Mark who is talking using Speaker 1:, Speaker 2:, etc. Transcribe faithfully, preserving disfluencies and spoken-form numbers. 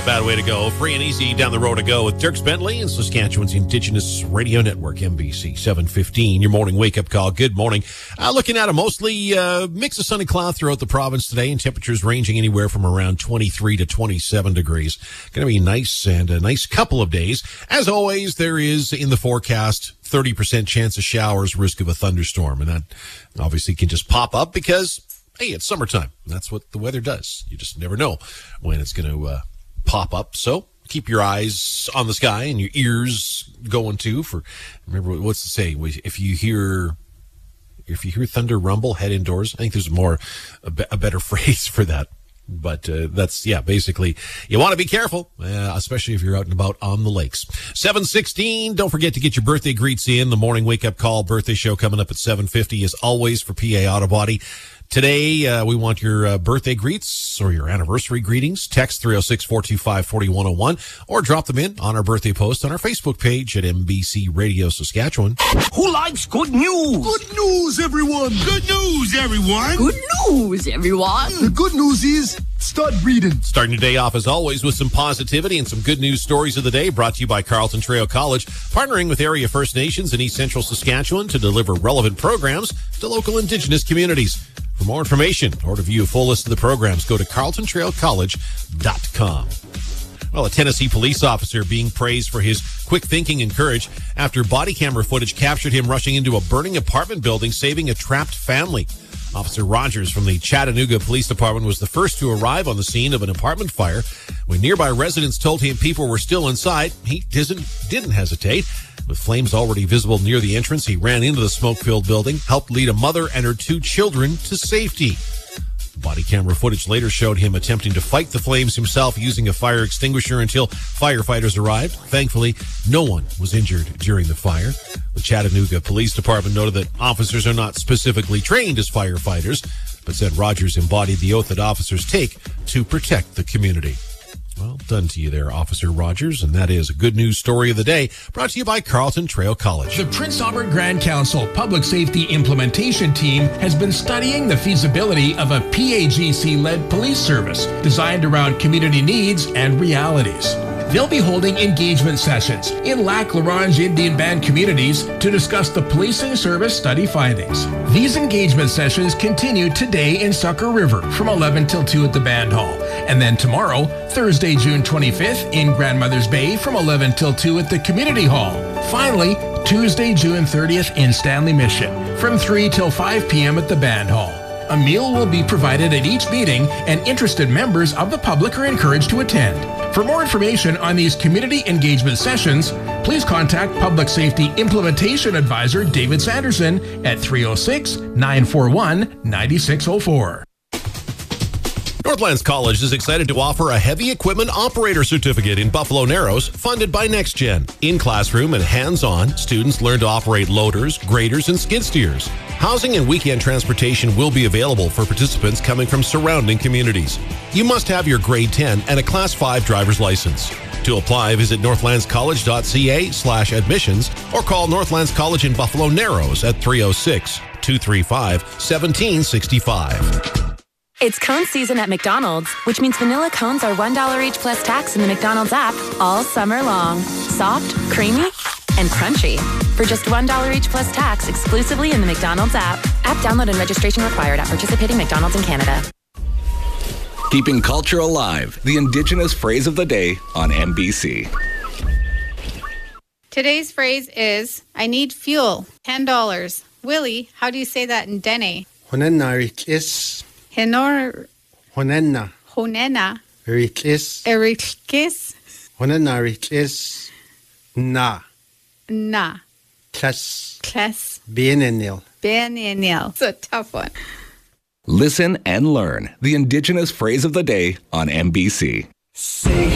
Speaker 1: a bad way to go. Free and easy down the road to go with Dierks Bentley and Saskatchewan's Indigenous Radio Network, M B C seven fifteen. Your morning wake-up call. Good morning. Uh, looking at a mostly uh, mix of sun and cloud throughout the province today, and temperatures ranging anywhere from around twenty-three to twenty-seven degrees. Going to be nice and a nice couple of days. As always, there is in the forecast thirty percent chance of showers, risk of a thunderstorm, and that obviously can just pop up because, hey, it's summertime. That's what the weather does. You just never know when it's going to uh, pop up. So keep your eyes on the sky and your ears going too. For remember, what's the saying? If you hear if you hear thunder rumble, head indoors. I think there's more a, be- a better phrase for that. But uh, that's, yeah, basically, you want to be careful, uh, especially if you're out and about on the lakes. seven sixteen, don't forget to get your birthday greets in. The morning wake-up call birthday show coming up at seven fifty as always for P A Auto Body. Today, uh, we want your uh, birthday greets or your anniversary greetings. Text three oh six, four two five, four one oh one or drop them in on our birthday post on our Facebook page at M B C Radio Saskatchewan.
Speaker 2: Who likes good news?
Speaker 3: Good news, everyone.
Speaker 2: Good news, everyone.
Speaker 4: Good news, everyone.
Speaker 3: The good news is start breathing.
Speaker 1: Starting your day off, as always, with some positivity and some good news stories of the day, brought to you by Carleton Trail College, partnering with area First Nations in East Central Saskatchewan to deliver relevant programs to local Indigenous communities. For more information or to view a full list of the programs, go to carleton trail college dot com. Well, a Tennessee police officer being praised for his quick thinking and courage after body camera footage captured him rushing into a burning apartment building, saving a trapped family. Officer Rogers from the Chattanooga Police Department was the first to arrive on the scene of an apartment fire. When nearby residents told him people were still inside, he didn't, didn't hesitate. With flames already visible near the entrance, he ran into the smoke-filled building, helped lead a mother and her two children to safety. Body camera footage later showed him attempting to fight the flames himself using a fire extinguisher until firefighters arrived. Thankfully, no one was injured during the fire. The Chattanooga Police Department noted that officers are not specifically trained as firefighters, but said Rogers embodied the oath that officers take to protect the community. Well done to you there, Officer Rogers. And that is a good news story of the day, brought to you by Carleton Trail College.
Speaker 5: The Prince Albert Grand Council Public Safety Implementation Team has been studying the feasibility of a P A G C-led police service designed around community needs and realities. They'll be holding engagement sessions in Lac La Ronge Indian Band communities to discuss the policing service study findings. These engagement sessions continue today in Sucker River from eleven till two at the Band Hall. And then tomorrow, Thursday, June twenty-fifth, in Grandmother's Bay from eleven till two at the Community Hall. Finally, Tuesday, June thirtieth in Stanley Mission from three till five p.m. at the Band Hall. A meal will be provided at each meeting, and interested members of the public are encouraged to attend. For more information on these community engagement sessions, please contact Public Safety Implementation Advisor David Sanderson at three oh six, nine four one, nine six oh four.
Speaker 1: Northlands College is excited to offer a heavy equipment operator certificate in Buffalo Narrows, funded by NextGen. In classroom and hands-on, students learn to operate loaders, graders, and skid steers. Housing and weekend transportation will be available for participants coming from surrounding communities. You must have your grade ten and a class five driver's license. To apply, visit northlandscollege.ca slash admissions or call Northlands College in Buffalo Narrows at three oh six, two three five, one seven six five.
Speaker 6: It's cone season at McDonald's, which means vanilla cones are one dollar each plus tax in the McDonald's app all summer long. Soft, creamy, and crunchy. For just one dollar each plus tax exclusively in the McDonald's app. App download and registration required at participating McDonald's in Canada.
Speaker 7: Keeping culture alive, the Indigenous phrase of the day on M B C.
Speaker 8: Today's phrase is, I need fuel, ten dollars. Willie, how do you say that in Dene?
Speaker 9: Honenna rikis.
Speaker 8: Henor.
Speaker 9: Honenna.
Speaker 8: Honenna.
Speaker 9: Rikis.
Speaker 8: Erikis.
Speaker 9: Honenna rikis. Na.
Speaker 8: Na.
Speaker 9: Kles.
Speaker 8: Kles.
Speaker 9: Bienenil.
Speaker 8: Bienenil. It's a tough one.
Speaker 7: Listen and learn the Indigenous phrase of the day on M B C.
Speaker 2: Say